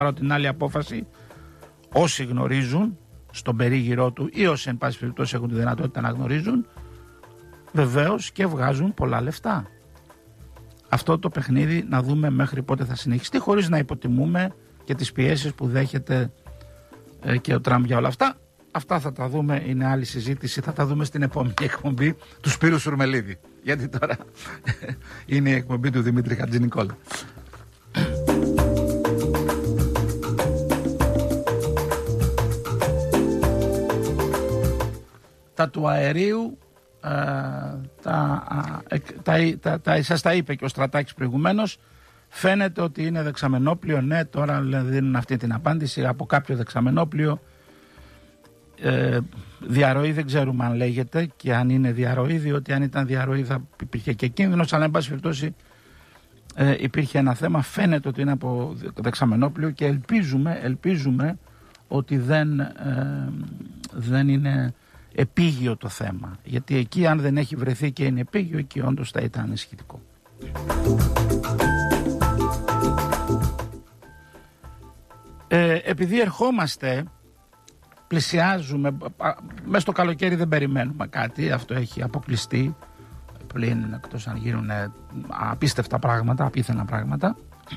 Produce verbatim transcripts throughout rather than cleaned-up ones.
πάρω την άλλη απόφαση. Όσοι γνωρίζουν στον περίγυρό του ή όσοι εν πάση περιπτώσει έχουν τη δυνατότητα να γνωρίζουν, βεβαίως και βγάζουν πολλά λεφτά. Αυτό το παιχνίδι να δούμε μέχρι πότε θα συνεχιστεί, χωρίς να υποτιμούμε και τις πιέσεις που δέχεται ε, και ο Τραμπ για όλα αυτά. Αυτά θα τα δούμε, είναι άλλη συζήτηση, θα τα δούμε στην επόμενη εκπομπή του Σπύρου Σουρμελίδη. Γιατί τώρα είναι η εκπομπή του Δημήτρη Χατζηνικόλα. Τα του αερίου, ε, τα, ε, τα, τα, τα, σας τα είπε και ο Στρατάκης προηγουμένως, φαίνεται ότι είναι δεξαμενόπλιο. Ναι, τώρα δίνουν αυτή την απάντηση από κάποιο δεξαμενόπλιο. Ε, διαρροή δεν ξέρουμε αν λέγεται και αν είναι διαρροή, διότι αν ήταν διαρροή θα υπήρχε και κίνδυνος, αλλά εν πάση περιπτώσει ε, υπήρχε ένα θέμα. Φαίνεται ότι είναι από δεξαμενόπλιο και ελπίζουμε, ελπίζουμε ότι δεν, ε, δεν είναι επίγειο το θέμα, γιατί εκεί αν δεν έχει βρεθεί και είναι επίγειο, εκεί όντως θα ήταν ανησυχητικό. Ε, επειδή ερχόμαστε, πλησιάζουμε, μέσα στο καλοκαίρι δεν περιμένουμε κάτι, αυτό έχει αποκλειστεί, πλην εκτός αν γίνουν απίστευτα πράγματα, απίθανα πράγματα,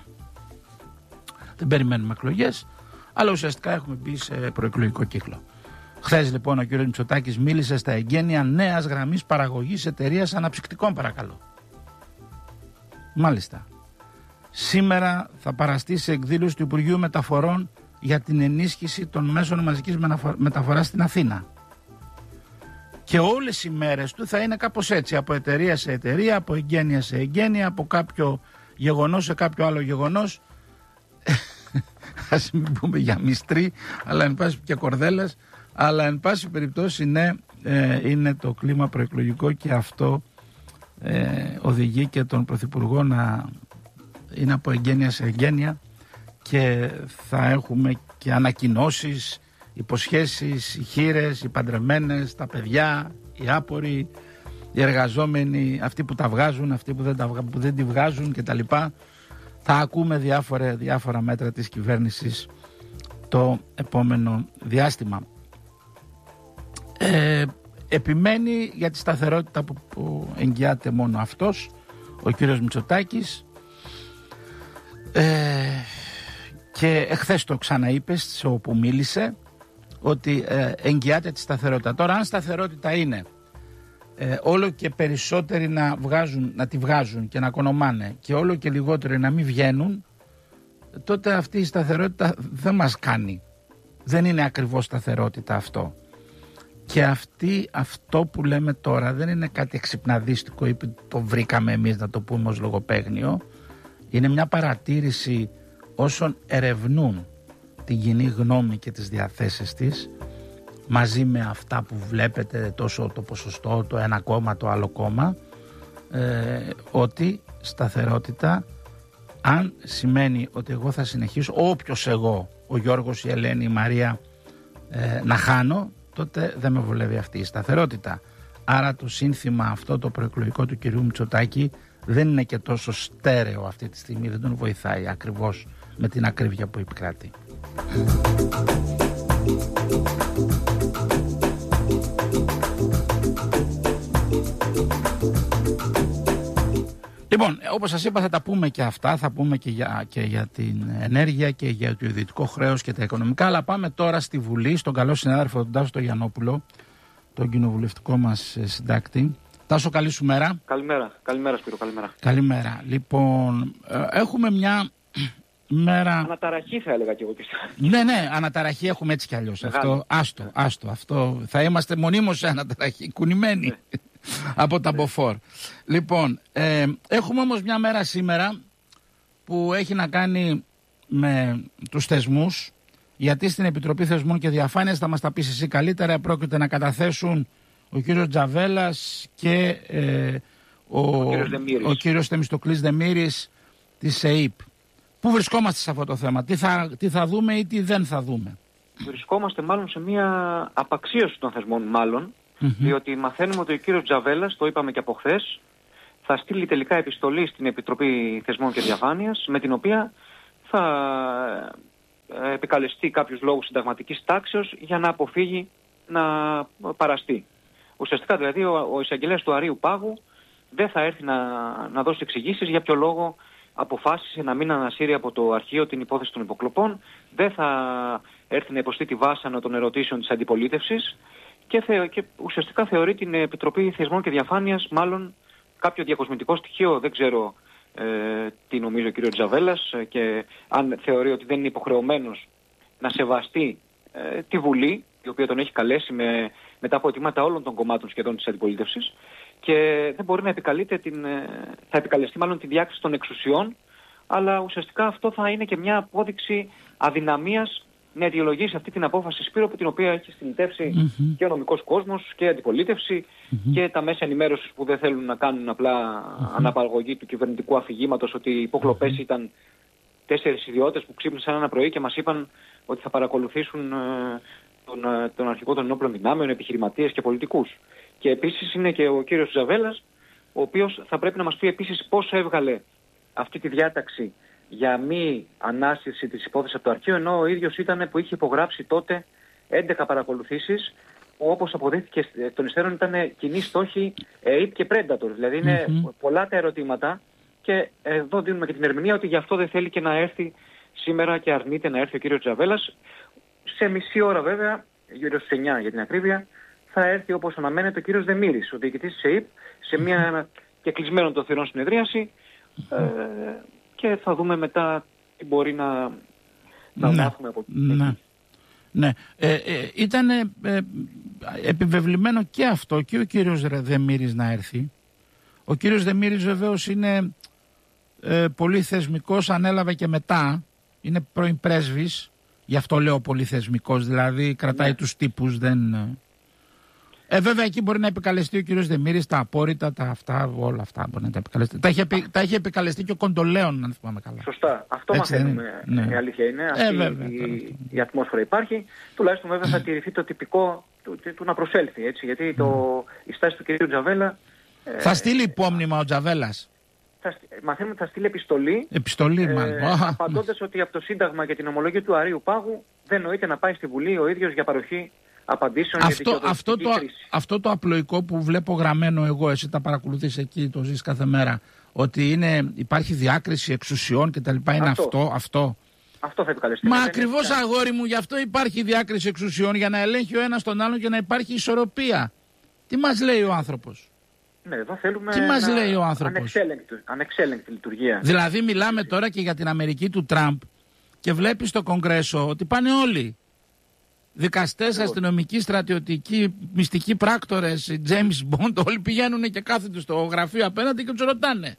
δεν περιμένουμε εκλογές, αλλά ουσιαστικά έχουμε μπει σε προεκλογικό κύκλο. Χθες λοιπόν ο κ. Μητσοτάκης μίλησε στα εγγένεια νέας γραμμής παραγωγής εταιρείας αναψυκτικών, παρακαλώ. Μάλιστα. Σήμερα θα παραστεί σε εκδήλωση του Υπουργείου Μεταφορών για την ενίσχυση των μέσων μαζικής μεταφοράς στην Αθήνα. Και όλες οι μέρες του θα είναι κάπως έτσι, από εταιρεία σε εταιρεία, από εγγένεια σε εγγένεια, από κάποιο γεγονός σε κάποιο άλλο γεγονός. Ας μην πούμε για μυστρή, αλλά εν πάση και κορδέλας, αλλά εν πάση περιπτώσει ναι, ε, είναι το κλίμα προεκλογικό και αυτό ε, οδηγεί και τον Πρωθυπουργό να είναι από εγγένεια σε εγγένεια και θα έχουμε και ανακοινώσεις, υποσχέσεις, οι χήρες, οι παντρεμένες, τα παιδιά, οι άποροι, οι εργαζόμενοι, αυτοί που τα βγάζουν, αυτοί που δεν, τα, που δεν τη βγάζουν κτλ. Θα ακούμε διάφορα, διάφορα μέτρα της κυβέρνησης το επόμενο διάστημα. Ε, επιμένει για τη σταθερότητα που, που εγγυάται μόνο αυτός, ο κύριος Μητσοτάκης, ε, και εχθές το ξαναείπε σε όπου μίλησε, ότι ε, εγγυάται τη σταθερότητα. Τώρα αν σταθερότητα είναι ε, όλο και περισσότεροι να, βγάζουν, να τη βγάζουν και να κονομάνε και όλο και λιγότεροι να μην βγαίνουν, τότε αυτή η σταθερότητα δεν μας κάνει. Δεν είναι ακριβώς σταθερότητα αυτό. Και αυτή, αυτό που λέμε τώρα δεν είναι κάτι εξυπναδίστικο ή το βρήκαμε εμείς να το πούμε ως λογοπαίγνιο. Είναι μια παρατήρηση όσων ερευνούν την κοινή γνώμη και τις διαθέσεις της, μαζί με αυτά που βλέπετε, τόσο το ποσοστό, το ένα κόμμα, το άλλο κόμμα, ε, ότι σταθερότητα, αν σημαίνει ότι εγώ θα συνεχίσω, όποιος εγώ, ο Γιώργος, η Ελένη, η Μαρία, ε, να χάνω, τότε δεν με βολεύει αυτή η σταθερότητα. Άρα το σύνθημα αυτό το προεκλογικό του κυρίου Μητσοτάκη δεν είναι και τόσο στέρεο αυτή τη στιγμή, δεν τον βοηθάει ακριβώς με την ακρίβεια που επικράτει. Λοιπόν, όπως σας είπα θα τα πούμε και αυτά, θα πούμε και για, και για την ενέργεια και για το ιδιωτικό χρέος και τα οικονομικά, αλλά πάμε τώρα στη Βουλή, στον καλό συνάδελφο τον Τάσο Γιαννόπουλο, τον κοινοβουλευτικό μας συντάκτη. Τάσο, καλή σου μέρα. Καλημέρα, καλημέρα Σπύρο, καλημέρα. Καλημέρα. Λοιπόν, έχουμε μια μέρα... Αναταραχή θα έλεγα και εγώ πιστεύω. Ναι, ναι, αναταραχή έχουμε έτσι κι αλλιώς. Αυτό, άστο, άστο, αυτό. Θα είμαστε μονίμως σε αναταραχή, κουνημένοι. Ναι. Από τα μποφόρ. Λοιπόν, ε, έχουμε όμως μια μέρα σήμερα που έχει να κάνει με τους θεσμούς, γιατί στην Επιτροπή Θεσμών και Διαφάνειας, θα μας τα πεις εσύ καλύτερα, πρόκειται να καταθέσουν ο κύριος Τζαβέλας και ε, ο, ο κύριος, ο κύριος Θεμιστοκλής Δεμήρης της ΕΕΠ. Πού βρισκόμαστε σε αυτό το θέμα, τι θα, τι θα δούμε ή τι δεν θα δούμε? Βρισκόμαστε μάλλον σε μια απαξίωση των θεσμών μάλλον, mm-hmm. διότι μαθαίνουμε ότι ο κύριος Τζαβέλας, το είπαμε και από χθες, θα στείλει τελικά επιστολή στην Επιτροπή Θεσμών και Διαφάνειας, με την οποία θα επικαλεστεί κάποιους λόγους συνταγματικής τάξεως για να αποφύγει να παραστεί. Ουσιαστικά δηλαδή ο, ο εισαγγελέας του Αρείου Πάγου δεν θα έρθει να, να δώσει εξηγήσεις για ποιο λόγο αποφάσισε να μην ανασύρει από το αρχείο την υπόθεση των υποκλοπών, δεν θα έρθει να υποστεί τη βάσανο των ερωτήσεων της αντιπολίτευσης και, θε, και ουσιαστικά θεωρεί την Επιτροπή Θεσμών και Διαφάνειας μάλλον κάποιο διακοσμητικό στοιχείο. Δεν ξέρω ε, τι νομίζει ο κ. Τζαβέλας και αν θεωρεί ότι δεν είναι υποχρεωμένος να σεβαστεί ε, τη Βουλή, η οποία τον έχει καλέσει με, μετά από αιτήματα όλων των κομμάτων σχεδόν της αντιπολίτευσης, και δεν μπορεί να επικαλείται την, θα επικαλεστεί μάλλον τη διάκριση των εξουσιών, αλλά ουσιαστικά αυτό θα είναι και μια απόδειξη αδυναμίας να αιτιολογήσει αυτή την απόφαση, Σπύρο, από την οποία έχει στυλιτεύσει mm-hmm. και ο νομικός κόσμος και η αντιπολίτευση mm-hmm. και τα μέσα ενημέρωσης που δεν θέλουν να κάνουν απλά mm-hmm. αναπαραγωγή του κυβερνητικού αφηγήματος ότι οι υποκλοπές mm-hmm. ήταν τέσσερις ιδιώτες που ξύπνησαν ένα πρωί και μας είπαν ότι θα παρακολουθήσουν ε, τον, ε, τον αρχηγό των ενόπλων δυνάμεων, επιχειρηματίες και πολιτικούς. Και επίσης είναι και ο κύριος Τζαβέλας, ο οποίος θα πρέπει να μας πει επίσης πώς έβγαλε αυτή τη διάταξη για μη ανάσυρση της υπόθεσης από το αρχείο, ενώ ο ίδιος ήταν που είχε υπογράψει τότε έντεκα παρακολουθήσεις, που όπως αποδείχθηκε εκ των υστέρων ήταν κοινή στόχη ΕΙΠ και Predator. Δηλαδή είναι mm-hmm. πολλά τα ερωτήματα και εδώ δίνουμε και την ερμηνεία ότι γι' αυτό δεν θέλει και να έρθει σήμερα και αρνείται να έρθει ο κύριος Τζαβέλας. Σε μισή ώρα βέβαια, γύρω στις εννιά για την ακρίβεια, θα έρθει όπως αναμένεται ο κύριος Δεμήρης, ο διοικητής της ΕΙΠ, σε μια και κλεισμένο των θυρών συνεδρίαση ε, και θα δούμε μετά τι μπορεί να, να ναι. μάθουμε από την ναι. ναι. Ε, ε, ήταν ε, ε, επιβεβλημένο και αυτό και ο κύριος Δεμήρης να έρθει. Ο κύριος Δεμήρης βεβαίως είναι ε, πολύ θεσμικός, ανέλαβε και μετά, είναι πρώην πρέσβης, γι' αυτό λέω πολύ θεσμικός, δηλαδή κρατάει ναι. τους τύπους, δεν... Ε, βέβαια εκεί μπορεί να επικαλεστεί ο κύριος Δεμήρης τα απόρριτα, τα αυτά, όλα αυτά μπορεί να τα επικαλεστεί. Τα είχε, τα είχε επικαλεστεί και ο Κοντολέων, αν θυμάμαι καλά. Σωστά. Αυτό έτσι, μαθαίνουμε. Ναι. Η αλήθεια είναι. Αυτή ε, βέβαια, η, τώρα, η ατμόσφαιρα υπάρχει. Τουλάχιστον βέβαια θα τηρηθεί το τυπικό του, του, του να προσέλθει. Έτσι, γιατί το, η στάση του κυρίου Τζαβέλα. Ε, θα στείλει υπόμνημα ο Τζαβέλας. Θα, μαθαίνουμε ότι θα στείλει επιστολή. Επιστολή, ε, μάλλον. Απαντώντας ότι από το Σύνταγμα και την ομολογία του Αρείου Πάγου δεν νοείται να πάει στη Βουλή ο ίδιος για παροχή απαντήσεων αυτό, για αυτό, το, αυτό το απλοϊκό που βλέπω γραμμένο εγώ, εσύ τα παρακολουθείς εκεί, το ζεις κάθε μέρα, ότι είναι, υπάρχει διάκριση εξουσιών και τα λοιπά, είναι αυτό. Αυτό, αυτό. αυτό θα επικαλεστεί. Μα ακριβώς είναι... αγόρι μου, γι' αυτό υπάρχει διάκριση εξουσιών, για να ελέγχει ο ένας τον άλλον και να υπάρχει ισορροπία. Τι μας λέει ο άνθρωπος? Ναι, εδώ θέλουμε Τι μας λέει ο άνθρωπος? Ανεξέλεγκτη, ανεξέλεγκτη λειτουργία. Δηλαδή μιλάμε τώρα και για την Αμερική του Τραμπ και βλέπεις στο Κογκρέσο ότι πάνε όλοι. Δικαστές, αστυνομικοί, στρατιωτικοί, μυστικοί πράκτορες, James Bond, όλοι πηγαίνουν και κάθονται στο γραφείο απέναντι και τους ρωτάνε.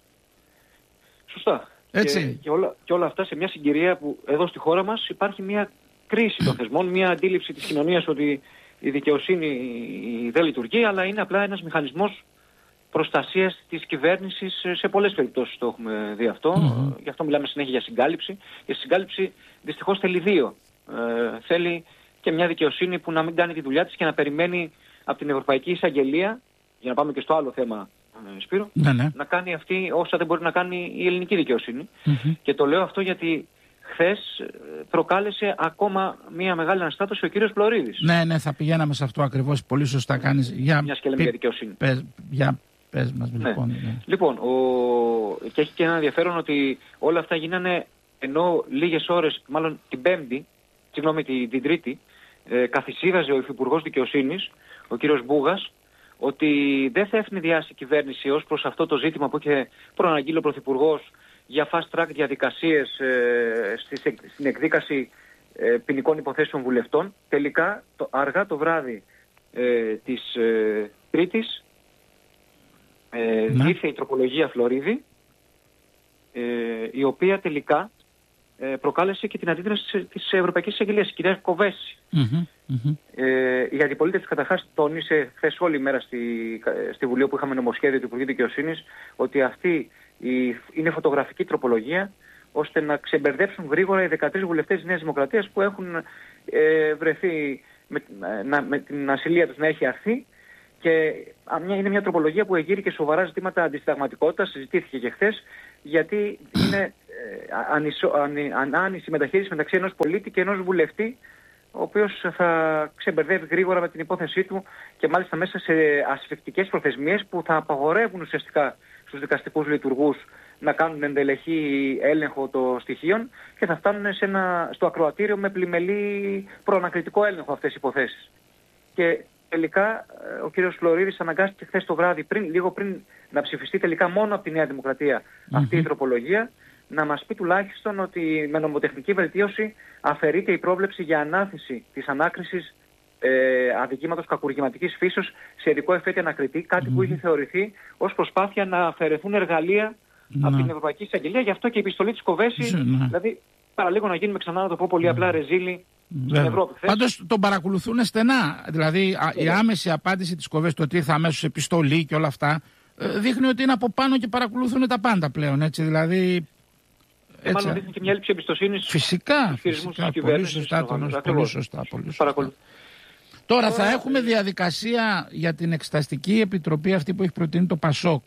Σωστά. Έτσι. Και, και, όλα, και όλα αυτά σε μια συγκυρία που εδώ στη χώρα μας υπάρχει μια κρίση των θεσμών, μια αντίληψη της κοινωνίας ότι η δικαιοσύνη δεν λειτουργεί, αλλά είναι απλά ένας μηχανισμός προστασίας της κυβέρνησης. Σε πολλές περιπτώσεις το έχουμε δει αυτό. Mm-hmm. Γι' αυτό μιλάμε συνέχεια για συγκάλυψη. Και η συγκάλυψη δυστυχώς θέλει δύο. Ε, θέλει και μια δικαιοσύνη που να μην κάνει τη δουλειά της και να περιμένει από την Ευρωπαϊκή Εισαγγελία, για να πάμε και στο άλλο θέμα, ε, Σπύρο, ναι, ναι. να κάνει αυτή όσα δεν μπορεί να κάνει η ελληνική δικαιοσύνη. Mm-hmm. Και το λέω αυτό γιατί χθες προκάλεσε ακόμα μια μεγάλη αναστάτωση ο κύριος Φλωρίδης. Ναι, ναι, θα πηγαίναμε σε αυτό ακριβώς. Πολύ σωστά κάνεις. Για... Μια και λέμε για δικαιοσύνη. Πες, για... πες μας, ναι. λοιπόν. Ναι. Λοιπόν, ο... και έχει και ένα ενδιαφέρον ότι όλα αυτά γίνανε ενώ λίγες ώρες, μάλλον την Πέμπτη, συγγνώμη, την, την Τρίτη, ε, καθησύγαζε ο Υφυπουργός Δικαιοσύνης, ο κύριος Μπούγας, ότι δεν θα ευνηδιάσει η κυβέρνηση ως προς αυτό το ζήτημα που είχε προαναγγείλει ο Πρωθυπουργός για fast track διαδικασίες ε, στη, στην εκδίκαση ε, ποινικών υποθέσεων βουλευτών. Τελικά, το, αργά το βράδυ ε, της ε, Τρίτης, ε, ναι. ήρθε η τροπολογία Φλωρίδη, ε, η οποία τελικά ε, προκάλεσε και την αντίδραση της Ευρωπαϊκής Εισαγγελίας, η κυρία Κοβέση. Mm-hmm, mm-hmm. Ε, η αντιπολίτευση καταρχάς τόνισε χθες όλη μέρα στη, στη Βουλή, όπου είχαμε νομοσχέδιο του Υπουργείου Δικαιοσύνης, ότι αυτή η, είναι φωτογραφική τροπολογία, ώστε να ξεμπερδέψουν γρήγορα οι δεκατρείς βουλευτές της Νέας Δημοκρατίας που έχουν ε, βρεθεί με, να, με την ασυλία τους να έχει αρθεί. Και είναι μια τροπολογία που εγείρει και σοβαρά ζητήματα αντισυνταγματικότητας, συζητήθηκε και χθες, γιατί είναι ε, ανάνηση μεταχείριση μεταξύ ενός πολίτη και ενός βουλευτή, ο οποίος θα ξεμπερδεύει γρήγορα με την υπόθεσή του και μάλιστα μέσα σε ασφικτικές προθεσμίες που θα απαγορεύουν ουσιαστικά στους δικαστικούς λειτουργούς να κάνουν εντελεχή έλεγχο των στοιχείων και θα φτάνουν σε ένα, στο ακροατήριο με πλημελή προανακριτικό έλεγχο αυτές οι υποθέσεις. Και τελικά ο κύριος Φλωρίδης αναγκάστηκε χθες το βράδυ, πριν, λίγο πριν να ψηφιστεί τελικά μόνο από τη Νέα Δημοκρατία mm-hmm. αυτή η τροπολογία, να μας πει τουλάχιστον ότι με νομοτεχνική βελτίωση αφαιρείται η πρόβλεψη για ανάθεση της ανάκρισης ε, αδικήματος κακουργηματικής φύσεως σε ειδικό εφέτη ανακριτή, κάτι mm. που είχε θεωρηθεί ως προσπάθεια να αφαιρεθούν εργαλεία mm. από την Ευρωπαϊκή Εισαγγελία. Γι' αυτό και η επιστολή της Κοβέση, mm. δηλαδή παραλίγο να γίνουμε ξανά, να το πω πολύ απλά, ρεζίλη στην Ευρώπη. Πάντως τον παρακολουθούν στενά. Δηλαδή α, η άμεση απάντηση της Κοβέση, το ότι ήρθε αμέσως επιστολή και όλα αυτά, δείχνει ότι είναι από πάνω και παρακολουθούν τα πάντα πλέον. Έτσι, δηλαδή. Και μάλλον δείχνει και μια έλλειψη εμπιστοσύνης. Φυσικά. φυσικά πολύ σωστά. Πολύ σωστά, πολύ σωστά. Τώρα θα έχουμε διαδικασία για την Εξεταστική Επιτροπή αυτή που έχει προτείνει το ΠΑΣΟΚ.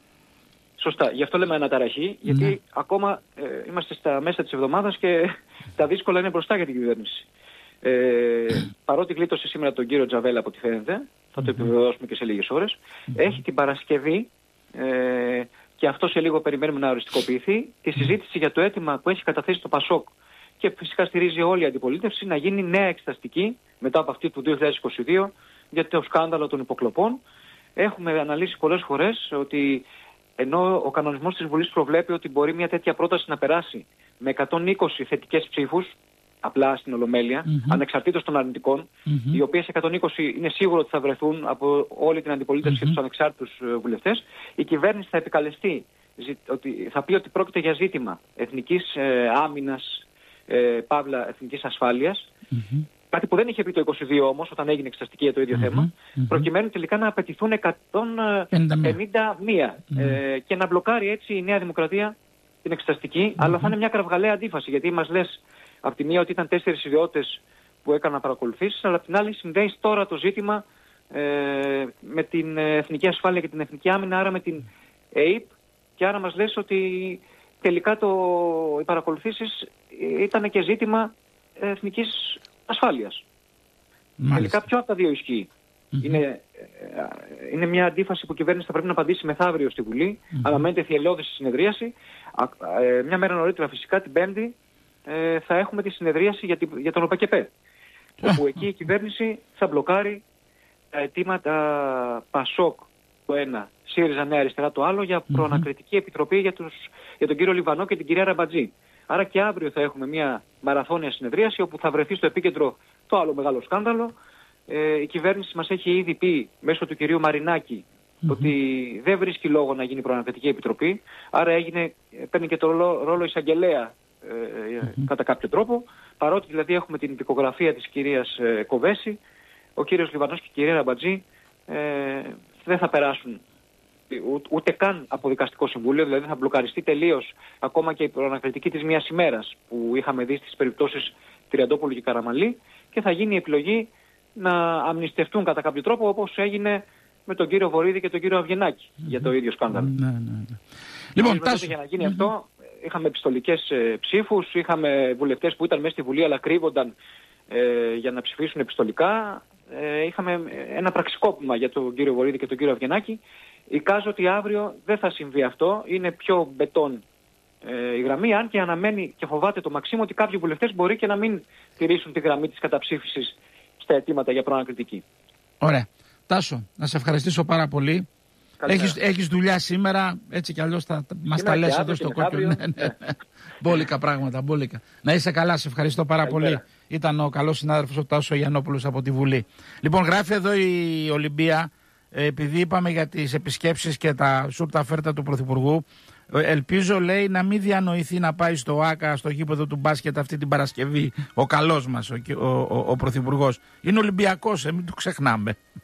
Σωστά. Γι' αυτό λέμε αναταραχή, γιατί ναι. ακόμα ε, είμαστε στα μέσα της εβδομάδας και τα δύσκολα είναι μπροστά για την κυβέρνηση. Ε, παρότι γλίτωσε σήμερα τον κύριο Τζαβέλα από ό,τι φαίνεται, θα το επιβεβαιώσουμε και σε λίγες ώρες, έχει την Παρασκευή, ε, και αυτό σε λίγο περιμένουμε να οριστικοποιηθεί, τη συζήτηση για το αίτημα που έχει καταθέσει το ΠΑΣΟΚ και φυσικά στηρίζει όλη η αντιπολίτευση να γίνει νέα εξεταστική μετά από αυτή του δύο χιλιάδες είκοσι δύο για το σκάνδαλο των υποκλοπών. Έχουμε αναλύσει πολλές φορές ότι ενώ ο κανονισμός της Βουλής προβλέπει ότι μπορεί μια τέτοια πρόταση να περάσει με εκατόν είκοσι θετικές ψήφους, απλά στην Ολομέλεια, mm-hmm. ανεξαρτήτως των αρνητικών, mm-hmm. οι οποίες εκατόν είκοσι είναι σίγουρο ότι θα βρεθούν από όλη την αντιπολίτευση mm-hmm. και τους ανεξάρτητους βουλευτές, η κυβέρνηση θα επικαλεστεί, ότι, θα πει ότι πρόκειται για ζήτημα εθνικής ε, άμυνας, ε, παύλα εθνικής ασφάλειας, mm-hmm. κάτι που δεν είχε πει το είκοσι δύο όμως, όταν έγινε εξεταστική για το ίδιο mm-hmm. θέμα, mm-hmm. προκειμένου τελικά να απαιτηθούν εκατόν πενήντα μία mm-hmm. ε, και να μπλοκάρει έτσι η Νέα Δημοκρατία την εξεταστική, mm-hmm. αλλά θα είναι μια κραυγαλαία αντίφαση, γιατί μας λες από τη μία ότι ήταν τέσσερις ιδιώτες που έκαναν παρακολουθήσεις, αλλά από την άλλη συνδέεις τώρα το ζήτημα ε, με την εθνική ασφάλεια και την εθνική άμυνα, άρα με την ΕΕΠ, και άρα μας λες ότι τελικά το, οι παρακολουθήσεις ήταν και ζήτημα εθνικής ασφάλειας. Μάλιστα. Τελικά ποιο από τα δύο ισχύει? Mm-hmm. Είναι, είναι μια αντίφαση που η κυβέρνηση θα πρέπει να απαντήσει μεθαύριο στη Βουλή, mm-hmm. αναμένεται θυελλώδης στη συνεδρίαση. Ε, μια μέρα νωρίτερα φυσικά, την Πέμπτη, ε, θα έχουμε τη συνεδρίαση για, τη, για τον ΟΠΑΚΕΠΕ, όπου εκεί η κυβέρνηση θα μπλοκάρει τα αιτήματα ΠΑΣΟΚ το ένα, ΣΥΡΙΖΑ Νέα Αριστερά το άλλο, για προανακριτική επιτροπή για, τους, για τον κύριο Λιβανό και την κυρία Ραμπατζή. Άρα και αύριο θα έχουμε μια μαραθώνια συνεδρίαση όπου θα βρεθεί στο επίκεντρο το άλλο μεγάλο σκάνδαλο. Ε, η κυβέρνηση μας έχει ήδη πει μέσω του κυρίου Μαρινάκη mm-hmm. ότι δεν βρίσκει λόγο να γίνει προανακριτική επιτροπή. Άρα έγινε, παίρνει και το ρόλο, ρόλο εισαγγελέα ε, mm-hmm. κατά κάποιο τρόπο. Παρότι δηλαδή έχουμε την δικογραφία της κυρίας ε, Κοβέση, ο κύριος Λιβανός και η κυρία Ραμπατζή ε, δεν θα περάσουν ούτε καν από δικαστικό συμβούλιο, δηλαδή θα μπλοκαριστεί τελείως ακόμα και η προανακριτική της μιας ημέρας που είχαμε δει στις περιπτώσεις Τριαντόπουλου και Καραμανλή, και θα γίνει η επιλογή να αμνηστευτούν κατά κάποιο τρόπο, όπως έγινε με τον κύριο Βορίδη και τον κύριο Αυγενάκη mm-hmm. για το ίδιο σκάνδαλο. Mm-hmm. Mm-hmm. Λοιπόν, τάσου... για να γίνει mm-hmm. αυτό είχαμε επιστολικές ε, ψήφους, είχαμε βουλευτές που ήταν μέσα στη Βουλή αλλά κρύβονταν ε, για να ψηφίσουν επιστολικά. Ε, είχαμε ένα πραξικόπημα για τον κύριο Βορίδη και τον κύριο Αυγενάκη. Εικάζω ότι αύριο δεν θα συμβεί αυτό. Είναι πιο μπετόν ε, η γραμμή, αν και αναμένει και φοβάται το Μαξίμου ότι κάποιοι βουλευτές μπορεί και να μην τηρήσουν τη γραμμή της καταψήφισης στα αιτήματα για προανακριτική. Ωραία. Τάσο, να σε ευχαριστήσω πάρα πολύ. Έχεις, έχεις δουλειά σήμερα, έτσι κι αλλιώς θα μας τα λες εδώ στο κόκκινο. Ναι, ναι. Μπόλικα πράγματα, μπόλικα. Να είσαι καλά, σε ευχαριστώ πάρα Καλημέρα. πολύ. Ήταν ο καλός συνάδελφος ο Τάσος Γιαννόπουλος από τη Βουλή. Λοιπόν, γράφει εδώ η Ολυμπία, επειδή είπαμε για τις επισκέψεις και τα σούπτα φέρτα του Πρωθυπουργού, ελπίζω, λέει, να μην διανοηθεί να πάει στο ΆΚΑ, στο γήπεδο του μπάσκετ αυτή την Παρασκευή ο καλός μας, ο, ο, ο, ο Πρωθυπουργός. Είναι Ολυμπιακός, ε, μην το ξεχνάμε.